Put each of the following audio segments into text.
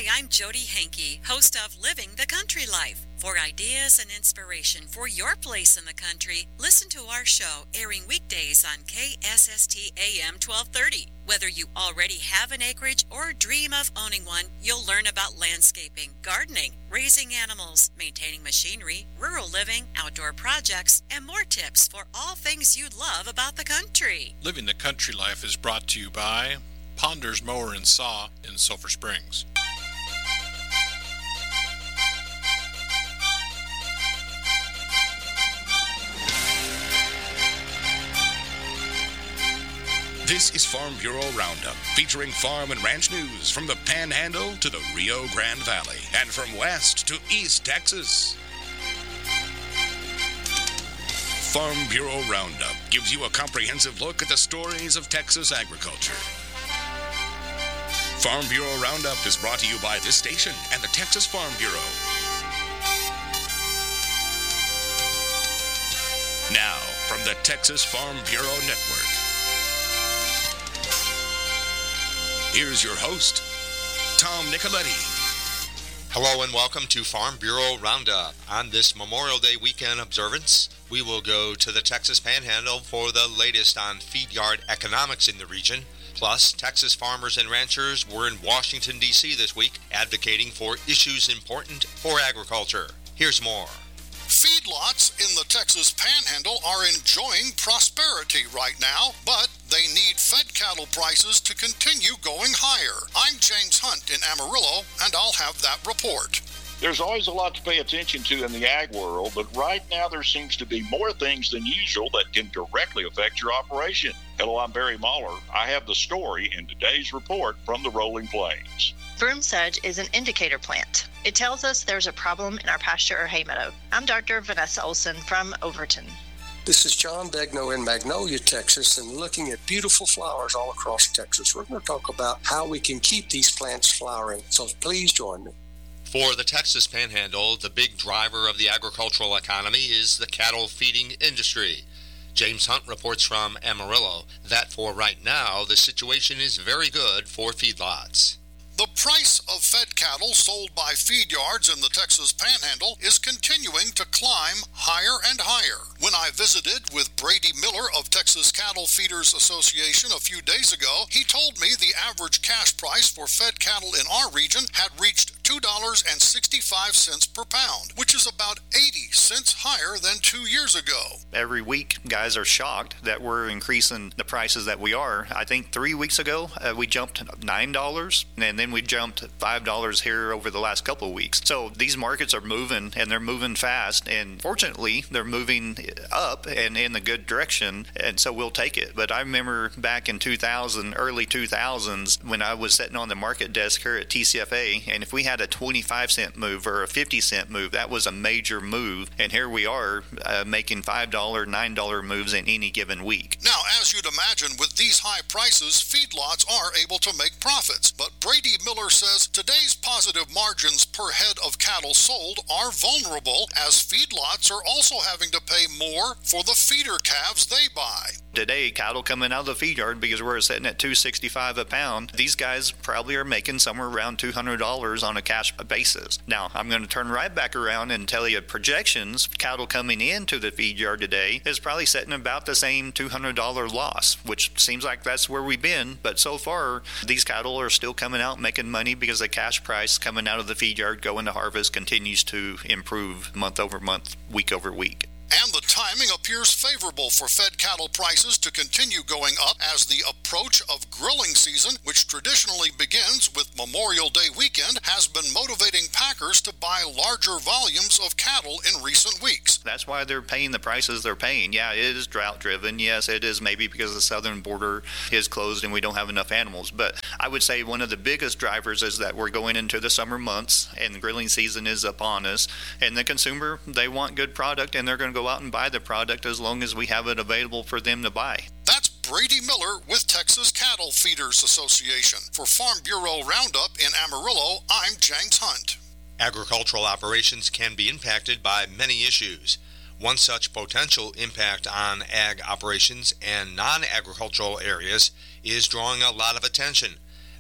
Hi, I'm Jody Hankey, host of Living the Country Life. For ideas and inspiration for your place in the country, listen to our show airing weekdays on KSST AM 1230. Whether you already have an acreage or dream of owning one, you'll learn about landscaping, gardening, raising animals, maintaining machinery, rural living, outdoor projects, and more tips for all things you love about the country. Living the Country Life is brought to you by Ponders Mower and Saw in Sulphur Springs. This is Farm Bureau Roundup, featuring farm and ranch news from the Panhandle to the Rio Grande Valley and from West to East Texas. Farm Bureau Roundup gives you a comprehensive look at the stories of Texas agriculture. Farm Bureau Roundup is brought to you by this station and the Texas Farm Bureau. Now, from the Texas Farm Bureau Network, here's your host, Tom Nicoletti. Hello and welcome to Farm Bureau Roundup. On this Memorial Day weekend observance, we will go to the Texas Panhandle for the latest on feed yard economics in the region. Plus, Texas farmers and ranchers were in Washington, D.C. this week advocating for issues important for agriculture. Here's more. Feedlots in the Texas Panhandle are enjoying prosperity right now, but they need fed cattle prices to continue going higher. I'm James Hunt in Amarillo, and I'll have that report. There's always a lot to pay attention to in the ag world, but right now there seems to be more things than usual that can directly affect your operation. Hello, I'm Barry Mahler. I have the story in today's report from the Rolling Plains. Broom sedge is an indicator plant. It tells us there's a problem in our pasture or hay meadow. I'm Dr. Vanessa Olson from Overton. This is John Degno in Magnolia, Texas, and looking at beautiful flowers all across Texas. We're going to talk about how we can keep these plants flowering, so please join me. For the Texas Panhandle, the big driver of the agricultural economy is the cattle feeding industry. James Hunt reports from Amarillo that for right now, the situation is very good for feedlots. The price of fed cattle sold by feed yards in the Texas Panhandle is continuing to climb higher and higher. When I visited with Brady Miller of Texas Cattle Feeders Association a few days ago, he told me the average cash price for fed cattle in our region had reached $2.65 per pound, which is about 80 cents higher than 2 years ago. Every week, guys are shocked that we're increasing the prices that we are. I think 3 weeks ago, we jumped $9, and then we jumped $5 here over the last couple of weeks. So these markets are moving, and they're moving fast, and fortunately, they're moving up and in the good direction, and so we'll take it. But I remember back in 2000, early 2000s, when I was sitting on the market desk here at TCFA, and if we had a 25-cent move or a 50-cent move, that was a major move, and here we are making $5, $9 moves in any given week. Now, as you'd imagine, with these high prices, feedlots are able to make profits, but Brady Miller says today's positive margins per head of cattle sold are vulnerable, as feedlots are also having to pay more for the feeder calves they buy. Today, cattle coming out of the feed yard, because we're sitting at $2.65 a pound, these guys probably are making somewhere around $200 on a cash basis. Now, I'm going to turn right back around and tell you projections. Cattle coming into the feed yard today is probably setting about the same $200 loss, which seems like that's where we've been. But so far, these cattle are still coming out making money because the cash price coming out of the feed yard going to harvest continues to improve month over month, week over week. And the timing appears favorable for fed cattle prices to continue going up as the approach of grilling season, which traditionally begins with Memorial Day weekend, has been motivating packers to buy larger volumes of cattle in recent weeks. That's why they're paying the prices they're paying. Yeah, it is drought driven. Yes, it is maybe because the southern border is closed and we don't have enough animals. But I would say one of the biggest drivers is that we're going into the summer months and the grilling season is upon us. And the consumer, they want good product and they're going to go out and buy the product as long as we have it available for them to buy. That's Brady Miller with Texas Cattle Feeders Association. For Farm Bureau Roundup in Amarillo, I'm James Hunt. Agricultural operations can be impacted by many issues. One such potential impact on ag operations and non-agricultural areas is drawing a lot of attention.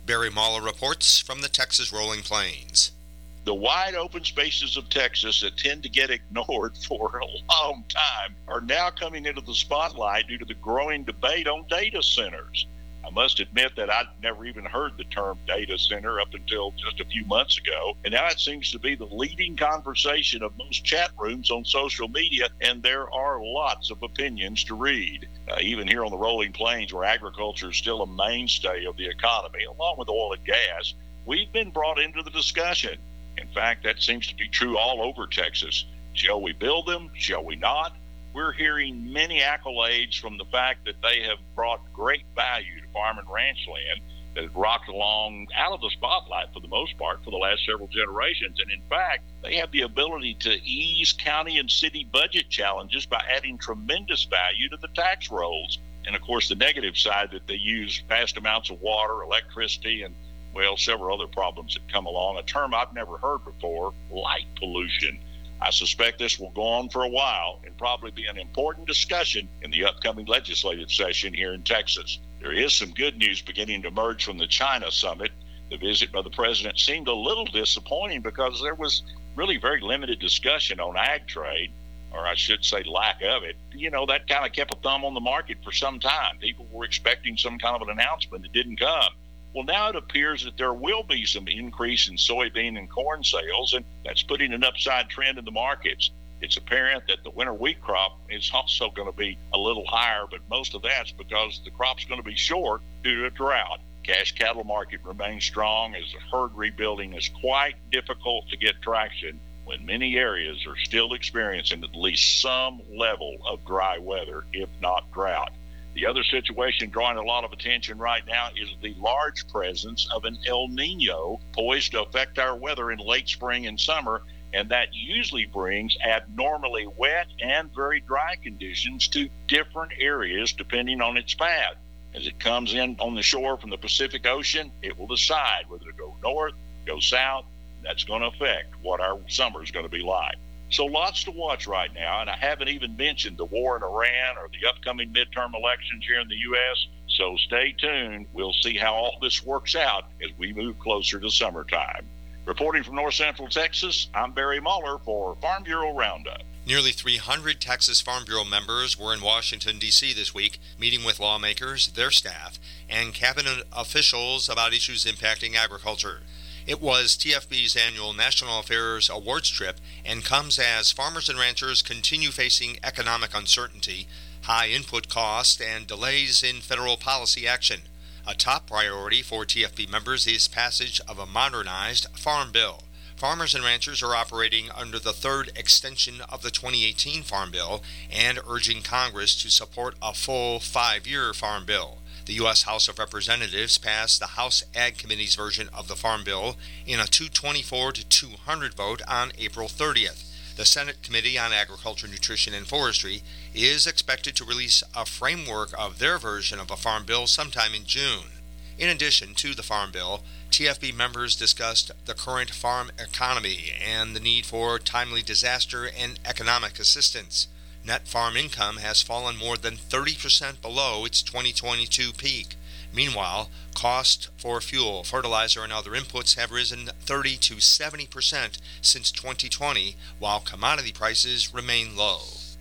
Barry Mahler reports from the Texas Rolling Plains. The wide open spaces of Texas that tend to get ignored for a long time are now coming into the spotlight due to the growing debate on data centers. I must admit that I'd never even heard the term data center up until just a few months ago, and now it seems to be the leading conversation of most chat rooms on social media, and there are lots of opinions to read. Even here on the Rolling Plains, where agriculture is still a mainstay of the economy, along with oil and gas, we've been brought into the discussion. In fact, that seems to be true all over Texas. Shall we build them? Shall we not? We're hearing many accolades from the fact that they have brought great value to farm and ranch land that has rocked along out of the spotlight for the most part for the last several generations. And in fact, they have the ability to ease county and city budget challenges by adding tremendous value to the tax rolls. And of course, the negative side that they use vast amounts of water, electricity, and several other problems that come along. A term I've never heard before, light pollution. I suspect this will go on for a while and probably be an important discussion in the upcoming legislative session here in Texas. There is some good news beginning to emerge from the China summit. The visit by the president seemed a little disappointing because there was really very limited discussion on ag trade, or I should say lack of it. That kind of kept a thumb on the market for some time. People were expecting some kind of an announcement that didn't come. Well, now it appears that there will be some increase in soybean and corn sales, and that's putting an upside trend in the markets. It's apparent that the winter wheat crop is also going to be a little higher, but most of that's because the crop's going to be short due to drought. Cash cattle market remains strong as the herd rebuilding is quite difficult to get traction when many areas are still experiencing at least some level of dry weather, if not drought. The other situation drawing a lot of attention right now is the large presence of an El Nino poised to affect our weather in late spring and summer, and that usually brings abnormally wet and very dry conditions to different areas depending on its path. As it comes in on the shore from the Pacific Ocean, it will decide whether to go north, go south. That's going to affect what our summer is going to be like. So lots to watch right now, and I haven't even mentioned the war in Iran or the upcoming midterm elections here in the U.S., so stay tuned. We'll see how all this works out as we move closer to summertime. Reporting from North Central Texas, I'm Barry Mahler for Farm Bureau Roundup. Nearly 300 Texas Farm Bureau members were in Washington, D.C. this week, meeting with lawmakers, their staff, and cabinet officials about issues impacting agriculture. It was TFB's annual National Affairs Awards trip and comes as farmers and ranchers continue facing economic uncertainty, high input costs, and delays in federal policy action. A top priority for TFB members is passage of a modernized Farm Bill. Farmers and ranchers are operating under the third extension of the 2018 Farm Bill and urging Congress to support a full 5-year Farm Bill. The U.S. House of Representatives passed the House Ag Committee's version of the Farm Bill in a 224 to 200 vote on April 30th. The Senate Committee on Agriculture, Nutrition, and Forestry is expected to release a framework of their version of a Farm Bill sometime in June. In addition to the Farm Bill, TFB members discussed the current farm economy and the need for timely disaster and economic assistance. Net farm income has fallen more than 30% below its 2022 peak. Meanwhile, costs for fuel, fertilizer, and other inputs have risen 30 to 70% since 2020, while commodity prices remain low.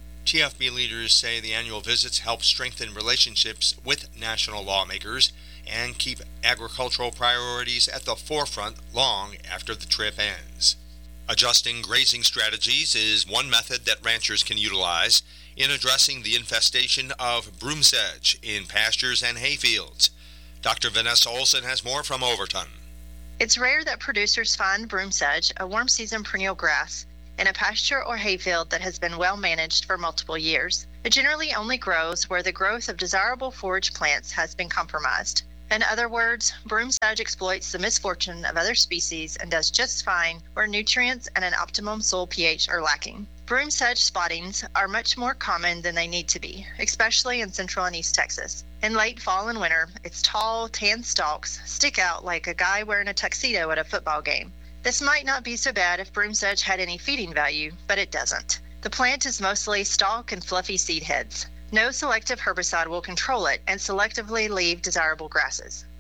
TFB leaders say the annual visits help strengthen relationships with national lawmakers and keep agricultural priorities at the forefront long after the trip ends. Adjusting grazing strategies is one method that ranchers can utilize in addressing the infestation of broom sedge in pastures and hayfields. Dr. Vanessa Olson has more from Overton. It's rare that producers find broom sedge, a warm season perennial grass, in a pasture or hayfield that has been well managed for multiple years. It generally only grows where the growth of desirable forage plants has been compromised. In other words, broom sedge exploits the misfortune of other species and does just fine where nutrients and an optimum soil pH are lacking. Broom sedge spottings are much more common than they need to be, especially in Central and East Texas. In late fall and winter, its tall, tan stalks stick out like a guy wearing a tuxedo at a football game. This might not be so bad if broom sedge had any feeding value, but it doesn't. The plant is mostly stalk and fluffy seed heads. No selective herbicide will control it and selectively leave desirable grasses.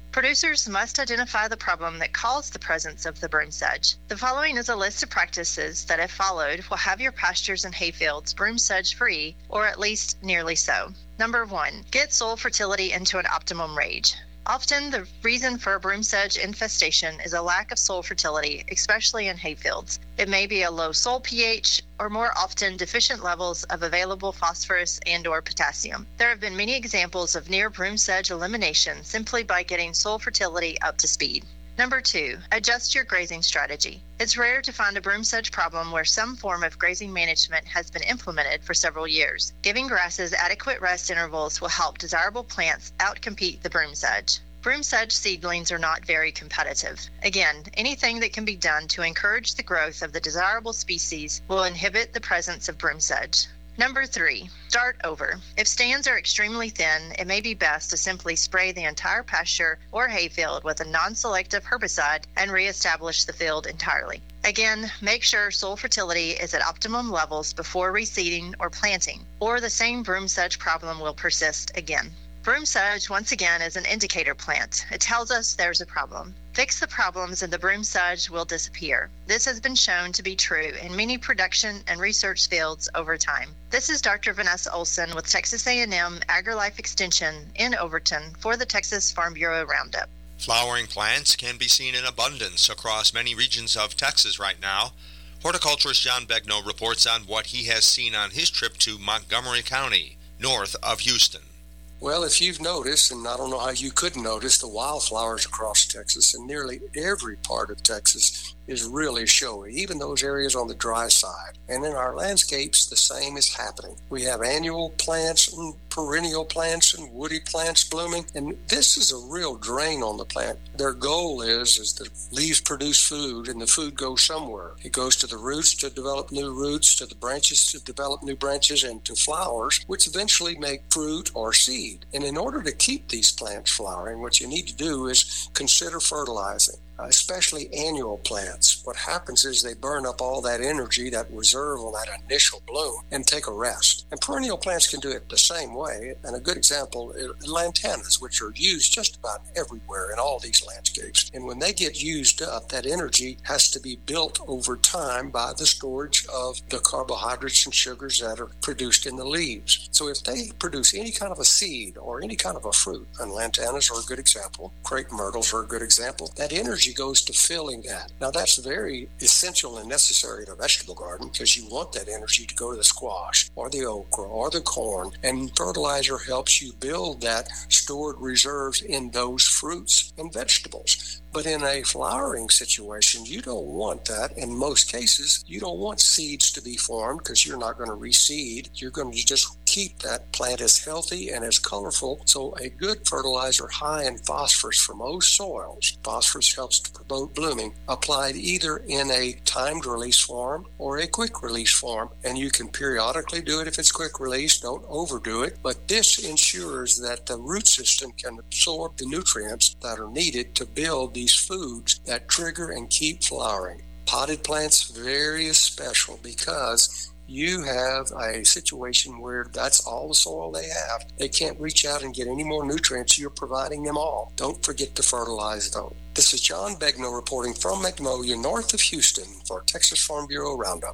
Producers must identify the problem that caused the presence of the broom sedge. The following is a list of practices that, if followed, will have your pastures and hayfields broom sedge free, or at least nearly so. Number 1, get soil fertility into an optimum range. Often, the reason for a broom sedge infestation is a lack of soil fertility, especially in hayfields. It may be a low soil pH, or more often deficient levels of available phosphorus and/or potassium. There have been many examples of near broom sedge elimination simply by getting soil fertility up to speed. Number 2, adjust your grazing strategy. It's rare to find a broom sedge problem where some form of grazing management has been implemented for several years. Giving grasses adequate rest intervals will help desirable plants outcompete the broom sedge. Broom sedge seedlings are not very competitive. Again, anything that can be done to encourage the growth of the desirable species will inhibit the presence of broom sedge. Number 3, start over. If stands are extremely thin, it may be best to simply spray the entire pasture or hayfield with a non-selective herbicide and reestablish the field entirely. Again, make sure soil fertility is at optimum levels before reseeding or planting, or the same broom sedge problem will persist again. Broom sedge, once again, is an indicator plant. It tells us there's a problem. Fix the problems and the broom sedge will disappear. This has been shown to be true in many production and research fields over time. This is Dr. Vanessa Olson with Texas A&M AgriLife Extension in Overton for the Texas Farm Bureau Roundup. Flowering plants can be seen in abundance across many regions of Texas right now. Horticulturist John Begnaud reports on what he has seen on his trip to Montgomery County, north of Houston. Well, if you've noticed, and I don't know how you couldn't notice, the wildflowers across Texas and nearly every part of Texas is really showy, even those areas on the dry side. And in our landscapes, the same is happening. We have annual plants and perennial plants and woody plants blooming, and this is a real drain on the plant. Their goal is the leaves produce food, and the food goes somewhere. It goes to the roots to develop new roots, to the branches to develop new branches, and to flowers, which eventually make fruit or seed. And in order to keep these plants flowering, what you need to do is consider fertilizing, especially annual plants. What happens is they burn up all that energy, that reserve on that initial bloom, and take a rest. And perennial plants can do it the same way. And a good example is lantanas, which are used just about everywhere in all these landscapes. And when they get used up, that energy has to be built over time by the storage of the carbohydrates and sugars that are produced in the leaves. So if they produce any kind of a seed or any kind of a fruit, and lantanas are a good example, crepe myrtles are a good example, that energy goes to filling that. Now that's very essential and necessary in a vegetable garden because you want that energy to go to the squash or the okra or the corn, and fertilizer helps you build that stored reserves in those fruits and vegetables. But in a flowering situation, you don't want that. In most cases, you don't want seeds to be formed because you're not going to reseed. You're going to just keep that plant as healthy and as colorful. So a good fertilizer high in phosphorus for most soils, phosphorus helps to promote blooming, applied either in a timed release form or a quick release form. And you can periodically do it if it's quick release, don't overdo it. But this ensures that the root system can absorb the nutrients that are needed to build these foods that trigger and keep flowering. Potted plants, very special because you have a situation where that's all the soil they have. They can't reach out and get any more nutrients. You're providing them all. Don't forget to fertilize though. This is John Begnaud reporting from Magnolia, north of Houston for Texas Farm Bureau Roundup.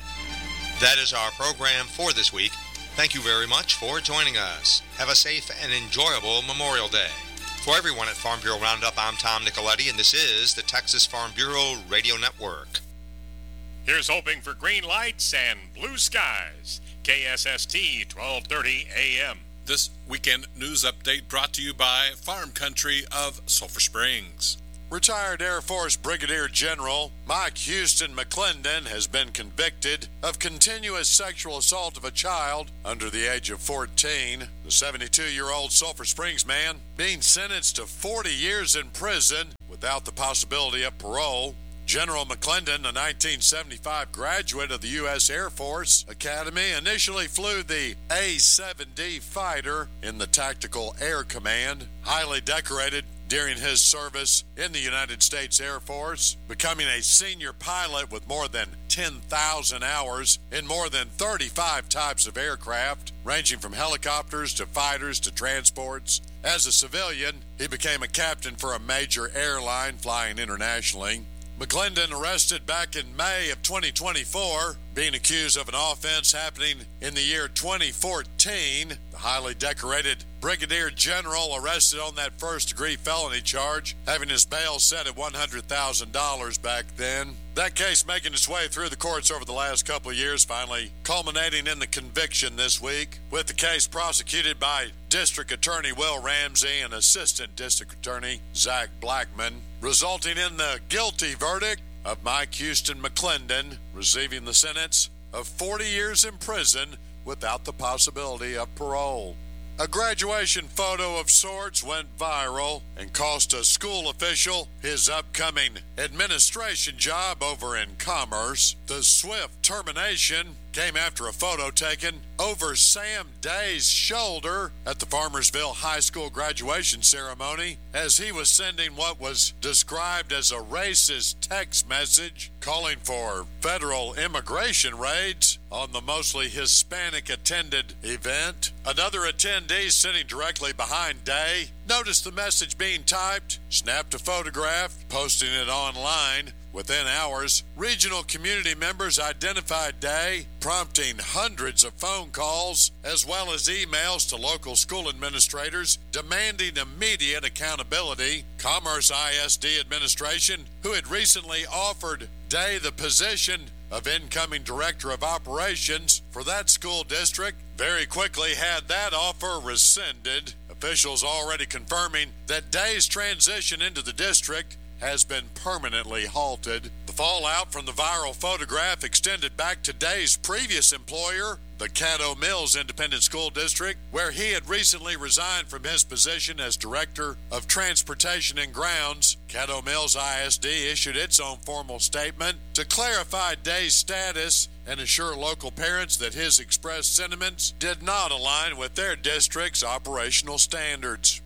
That is our program for this week. Thank you very much for joining us. Have a safe and enjoyable Memorial Day. For everyone at Farm Bureau Roundup, I'm Tom Nicoletti, and this is the Texas Farm Bureau Radio Network. Here's hoping for green lights and blue skies. KSST 1230 AM. This weekend news update brought to you by Farm Country of Sulphur Springs. Retired Air Force Brigadier General Mike Houston McClendon has been convicted of continuous sexual assault of a child under the age of 14. The 72-year-old Sulphur Springs man being sentenced to 40 years in prison without the possibility of parole. General McClendon, a 1975 graduate of the U.S. Air Force Academy, initially flew the A-7D fighter in the Tactical Air Command, highly decorated during his service in the United States Air Force, becoming a senior pilot with more than 10 10,000 hours in more than 35 types of aircraft, ranging from helicopters to fighters to transports. As a civilian, he became a captain for a major airline flying internationally. McClendon arrested back in May of 2024, being accused of an offense happening in the year 2014. The highly decorated Brigadier General arrested on that first-degree felony charge, having his bail set at $100,000 back then. That case making its way through the courts over the last couple of years, finally culminating in the conviction this week, with the case prosecuted by District Attorney Will Ramsey and Assistant District Attorney Zach Blackman, resulting in the guilty verdict of Mike Houston McClendon, receiving the sentence of 40 years in prison without the possibility of parole. A graduation photo of sorts went viral and cost a school official his upcoming administration job over in Commerce. The swift termination came after a photo taken over Sam Day's shoulder at the Farmersville High School graduation ceremony as he was sending what was described as a racist text message calling for federal immigration raids on the mostly Hispanic-attended event. Another attendee sitting directly behind Day noticed the message being typed, snapped a photograph, posting it online. Within hours, regional community members identified Day, prompting hundreds of phone calls as well as emails to local school administrators demanding immediate accountability. Commerce ISD administration, who had recently offered Day the position of incoming director of operations for that school district, very quickly had that offer rescinded. Officials already confirming that Day's transition into the district has been permanently halted. The fallout from the viral photograph extended back to Day's previous employer, the Caddo Mills Independent School District, where he had recently resigned from his position as Director of Transportation and Grounds. Caddo Mills ISD issued its own formal statement to clarify Day's status and assure local parents that his expressed sentiments did not align with their district's operational standards.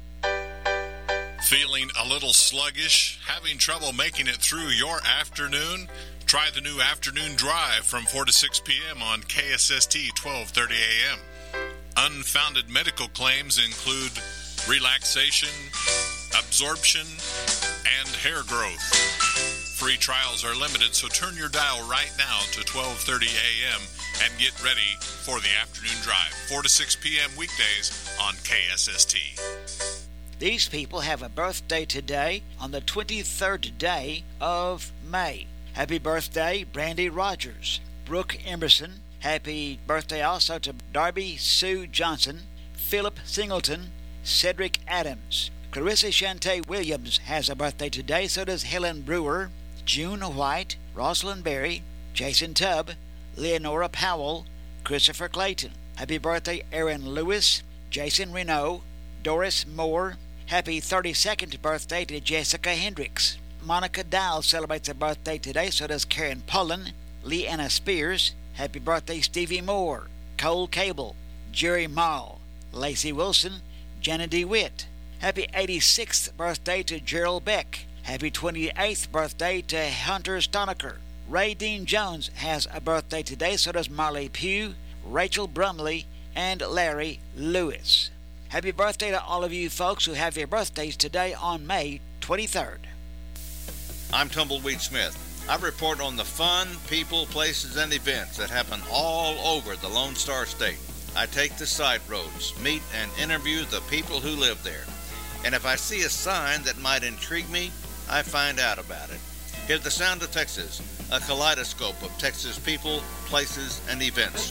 Feeling a little sluggish? Having trouble making it through your afternoon? Try the new afternoon drive from 4 to 6 p.m. on KSST 1230 a.m. Unfounded medical claims include relaxation, absorption, and hair growth. Free trials are limited, so turn your dial right now to 1230 a.m. and get ready for the afternoon drive, 4 to 6 p.m. weekdays on KSST. These people have a birthday today on the 23rd day of May. Happy birthday, Brandy Rogers. Brooke Emerson. Happy birthday also to Darby Sue Johnson, Philip Singleton, Cedric Adams. Clarissa Shante Williams has a birthday today, so does Helen Brewer, June White, Rosalind Berry, Jason Tubb, Leonora Powell, Christopher Clayton. Happy birthday, Aaron Lewis, Jason Renault, Doris Moore. Happy 32nd birthday to Jessica Hendricks. Monica Dow celebrates a birthday today, so does Karen Pullen, Leanna Spears. Happy birthday, Stevie Moore, Cole Cable, Jerry Mall, Lacey Wilson, Jenna DeWitt. Happy 86th birthday to Gerald Beck. Happy 28th birthday to Hunter Stonecker. Ray Dean Jones has a birthday today, so does Marley Pugh, Rachel Brumley, and Larry Lewis. Happy birthday to all of you folks who have your birthdays today on May 23rd. I'm Tumbleweed Smith. I report on the fun, people, places, and events that happen all over the Lone Star State. I take the side roads, meet and interview the people who live there. And if I see a sign that might intrigue me, I find out about it. Hear the sound of Texas, a kaleidoscope of Texas people, places, and events.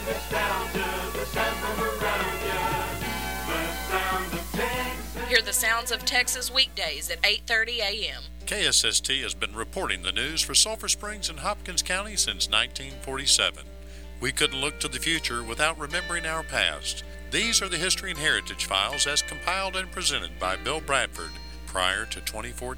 Hear the sounds of Texas weekdays at 8:30 a.m. KSST has been reporting the news for Sulphur Springs and Hopkins County since 1947. We couldn't look to the future without remembering our past. These are the History and Heritage Files as compiled and presented by Bill Bradford prior to 2014.